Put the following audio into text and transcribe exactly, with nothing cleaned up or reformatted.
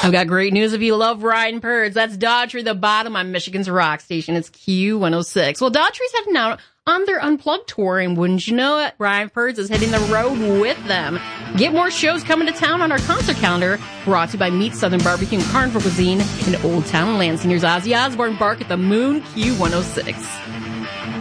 I've got great news if you love riding birds. That's Daughtry, the bottom on Michigan's rock station. It's Q one oh six. Well, Daughtry's heading out on their Unplugged tour, and wouldn't you know it, Ryan Purds is hitting the road with them. Get more shows coming to town on our concert calendar, brought to you by Meat Southern Barbecue and Carnival Cuisine in Old Town Lansing. Here's Ozzy Osbourne, Bark at the Moon, Q one oh six.